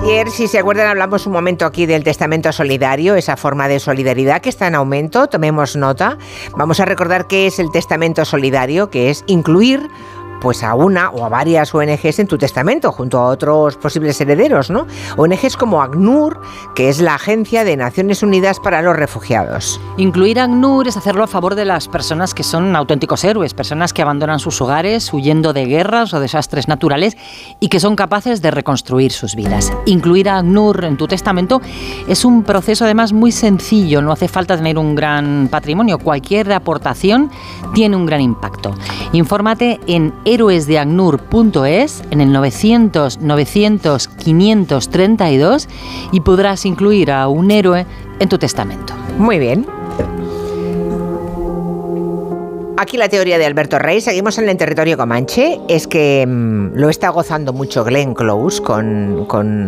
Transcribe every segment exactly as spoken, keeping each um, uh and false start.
Ayer, si se acuerdan, hablamos un momento aquí del testamento solidario, esa forma de solidaridad que está en aumento. Tomemos nota. Vamos a recordar qué es el testamento solidario, que es incluir pues a una o a varias O N Ges en tu testamento, junto a otros posibles herederos, ¿no? O N Ges como ACNUR, que es la Agencia de Naciones Unidas para los Refugiados. Incluir a ACNUR es hacerlo a favor de las personas que son auténticos héroes, personas que abandonan sus hogares huyendo de guerras o desastres naturales y que son capaces de reconstruir sus vidas. Incluir a ACNUR en tu testamento es un proceso además muy sencillo, no hace falta tener un gran patrimonio, cualquier aportación tiene un gran impacto. Infórmate en héroes de acnur punto es, en el novecientos novecientos quinientos treinta y dos, y podrás incluir a un héroe en tu testamento. Muy bien. Aquí la teoría de Alberto Rey, seguimos en el territorio comanche, es que mmm, lo está gozando mucho Glenn Close con,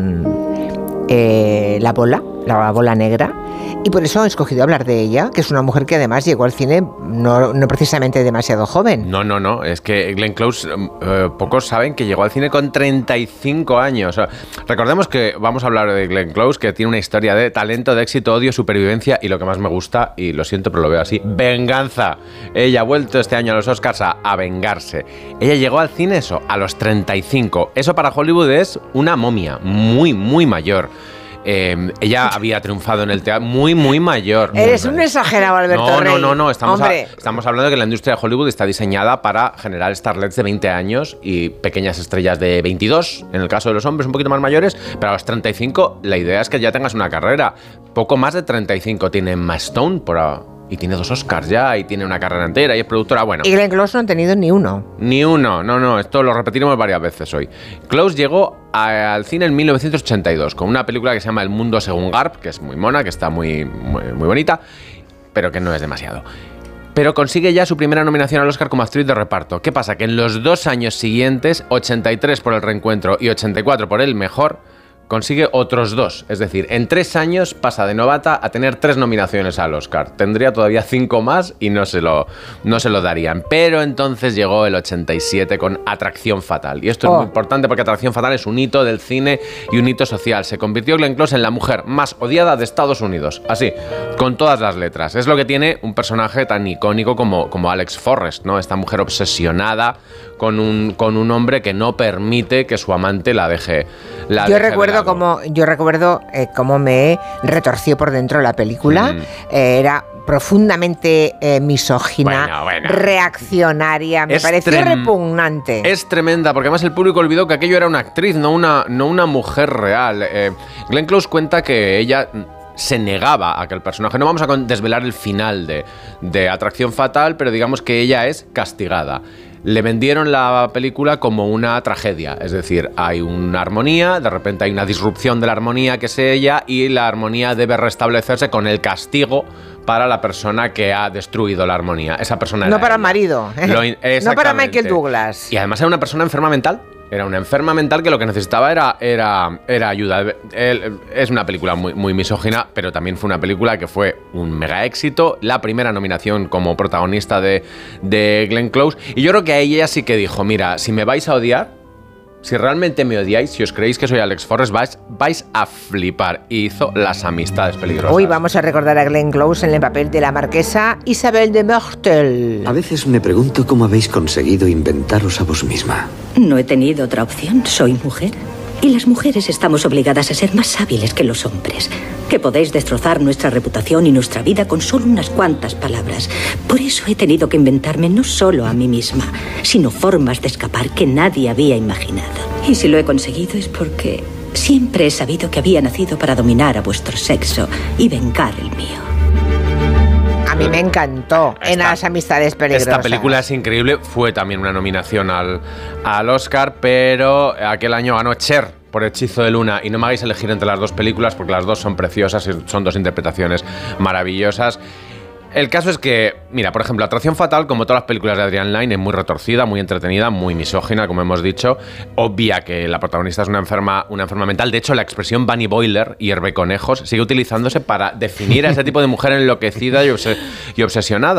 con eh, la bola, la bola negra. Y por eso he escogido hablar de ella, que es una mujer que además llegó al cine no, no precisamente demasiado joven. No, no, no, es que Glenn Close, eh, pocos saben que llegó al cine con treinta y cinco años. Recordemos que vamos a hablar de Glenn Close, que tiene una historia de talento, de éxito, odio, supervivencia y lo que más me gusta, y lo siento pero lo veo así, venganza. Ella ha vuelto este año a los Oscars a, a vengarse. Ella llegó al cine eso, a los treinta y cinco. Eso para Hollywood es una momia, muy, muy mayor. Eh, ella había triunfado en el teatro muy, muy mayor. Eres muy un exagerado, Alberto no, Rey. No, no, no, estamos, a, Hombre. estamos hablando de que la industria de Hollywood está diseñada para generar starlets de veinte años y pequeñas estrellas de veintidós, en el caso de los hombres un poquito más mayores, pero a los treinta y cinco la idea es que ya tengas una carrera. Poco más de treinta y cinco tiene Emma Stone por a, y tiene dos Oscars ya, y tiene una carrera entera, y es productora, bueno. Y Glenn Close no han tenido ni uno. Ni uno, no, no, esto lo repetiremos varias veces hoy. Close llegó a, al cine en mil novecientos ochenta y dos con una película que se llama El Mundo Según Garp, que es muy mona, que está muy, muy, muy bonita, pero que no es demasiado. Pero consigue ya su primera nominación al Oscar como actriz de reparto. ¿Qué pasa? Que en los dos años siguientes, ochenta y tres por El Reencuentro y ochenta y cuatro por El Mejor, consigue otros dos. Es decir, en tres años pasa de novata a tener tres nominaciones al Oscar. Tendría todavía cinco más y no se lo, no se lo darían. Pero entonces llegó el ochenta y siete con Atracción Fatal. Y esto oh. es muy importante porque Atracción Fatal es un hito del cine y un hito social. Se convirtió Glenn Close en la mujer más odiada de Estados Unidos. Así, con todas las letras. Es lo que tiene un personaje tan icónico como, como Alex Forrest, ¿no? Esta mujer obsesionada con un, con un hombre que no permite que su amante la deje. La Yo deje recuerdo Como, yo recuerdo eh, cómo me retorció por dentro la película. Mm. Eh, era profundamente eh, misógina, bueno, bueno. reaccionaria, me es pareció trem- repugnante. Es tremenda, porque además el público olvidó que aquello era una actriz, no una, no una mujer real. Eh, Glenn Close cuenta que ella se negaba a que el personaje... No vamos a desvelar el final de, de Atracción Fatal, pero digamos que ella es castigada. Le vendieron la película como una tragedia, es decir, hay una armonía, de repente hay una disrupción de la armonía que es ella y la armonía debe restablecerse con el castigo para la persona que ha destruido la armonía. Esa persona no era para el ella. marido, ¿eh? No para Michael Douglas. Y además era una persona enferma mental. Era una enferma mental que lo que necesitaba era, era, era ayuda. Él, es una película muy, muy misógina, pero también fue una película que fue un mega éxito. La primera nominación como protagonista de, de Glenn Close. Y yo creo que a ella sí que dijo, mira, si me vais a odiar, si realmente me odiáis, si os creéis que soy Alex Forrest, vais, vais a flipar. Y hizo Las Amistades Peligrosas. Hoy vamos a recordar a Glenn Close en el papel de la marquesa Isabel de Meurtel. A veces me pregunto cómo habéis conseguido inventaros a vos misma. No he tenido otra opción, soy mujer. Y las mujeres estamos obligadas a ser más hábiles que los hombres. Que podéis destrozar nuestra reputación y nuestra vida con solo unas cuantas palabras. Por eso he tenido que inventarme no solo a mí misma, sino formas de escapar que nadie había imaginado. Y si lo he conseguido es porque siempre he sabido que había nacido para dominar a vuestro sexo y vengar el mío. A mí me encantó esta, en Las Amistades Peligrosas. Esta película es increíble, fue también una nominación al, al Oscar, pero aquel año ganó Cher por Hechizo de Luna, y no me hagáis elegir entre las dos películas porque las dos son preciosas y son dos interpretaciones maravillosas. El caso es que, mira, por ejemplo, Atracción Fatal, como todas las películas de Adrian Lyne, es muy retorcida, muy entretenida, muy misógina, como hemos dicho. Obvia que la protagonista es una enferma, una enferma mental. De hecho, la expresión Bunny Boiler, hierve conejos, sigue utilizándose para definir a ese tipo de mujer enloquecida y, obses- y obsesionada.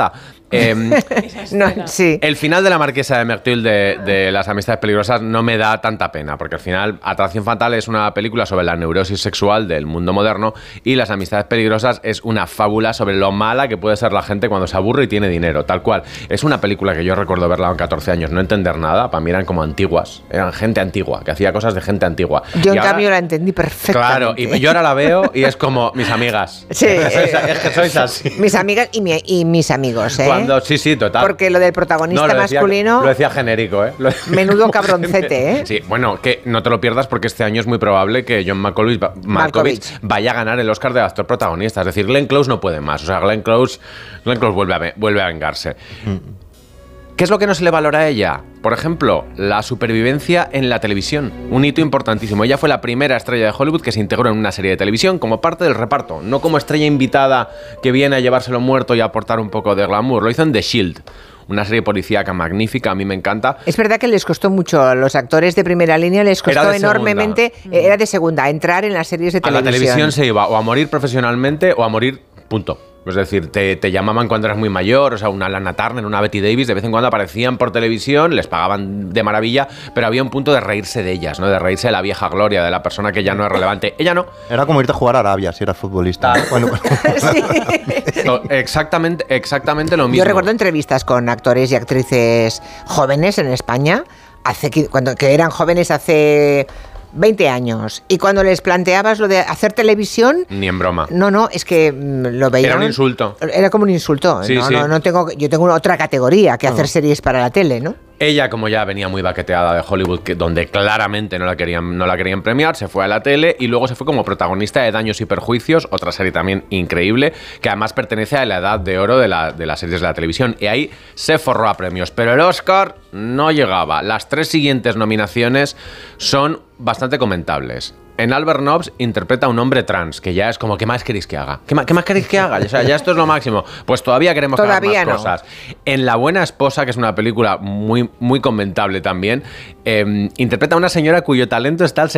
Eh, no, sí. El final de La Marquesa de Merteuil de, de Las Amistades Peligrosas no me da tanta pena, porque al final Atracción Fatal es una película sobre la neurosis sexual del mundo moderno y Las Amistades Peligrosas es una fábula sobre lo mala que puede ser la gente cuando se aburre y tiene dinero, tal cual. Es una película que yo recuerdo verla con catorce años, no entender nada, para mí eran como antiguas, eran gente antigua, que hacía cosas de gente antigua. Yo y en ahora, cambio la entendí perfectamente. Claro, y yo ahora la veo y es como mis amigas. Sí, es, eh, es que sois así. Mis amigas y, mi, y mis amigos, ¿eh? Cuando, sí, sí, total. Porque lo del protagonista No, lo decía, masculino... Lo decía genérico, ¿eh? Lo, menudo cabroncete, ¿eh? Sí, bueno, que no te lo pierdas porque este año es muy probable que John Malkovich, Malkovich, Malkovich. vaya a ganar el Oscar de actor protagonista. Es decir, Glenn Close no puede más. O sea, Glenn Close, Glenn Close vuelve, a, vuelve a vengarse. ¿Qué es lo que no se le valora a ella? Por ejemplo, la supervivencia en la televisión. Un hito importantísimo. Ella fue la primera estrella de Hollywood que se integró en una serie de televisión como parte del reparto, no como estrella invitada que viene a llevárselo muerto y a aportar un poco de glamour. Lo hizo en The Shield. Una serie policíaca magnífica, a mí me encanta. Es verdad que les costó mucho, a los actores de primera línea les costó enormemente, segunda. Era de segunda, entrar en las series de televisión. A la televisión se iba o a morir profesionalmente o a morir, punto. Es decir, te, te llamaban cuando eras muy mayor, o sea, una Lana Turner, una Betty Davis, de vez en cuando aparecían por televisión, les pagaban de maravilla, pero había un punto de reírse de ellas, ¿no? De reírse de la vieja gloria, de la persona que ya no es relevante. Ella no. Era como irte a jugar a Arabia si eras futbolista. Bueno, sí. No, exactamente, exactamente lo mismo. Yo recuerdo entrevistas con actores y actrices jóvenes en España, hace cuando que eran jóvenes hace veinte años. Y cuando les planteabas lo de hacer televisión... Ni en broma. No, no, es que lo veían... Era un insulto. Era como un insulto. Sí, no, sí. no, no tengo, yo tengo otra categoría que hacer series para la tele, ¿no? Ella, como ya venía muy baqueteada de Hollywood, que, donde claramente no la, querían, no la querían premiar, se fue a la tele y luego se fue como protagonista de Daños y Perjuicios, otra serie también increíble, que además pertenece a la edad de oro de, la, de las series de la televisión. Y ahí se forró a premios, pero el Oscar no llegaba. Las tres siguientes nominaciones son bastante comentables. En Albert Nobbs interpreta a un hombre trans, que ya es como, ¿qué más queréis que haga? ¿Qué más, qué más queréis que haga? O sea, ya esto es lo máximo. Pues todavía queremos que haga más no. cosas. En La Buena Esposa, que es una película muy, muy comentable también, eh, interpreta a una señora cuyo talento está al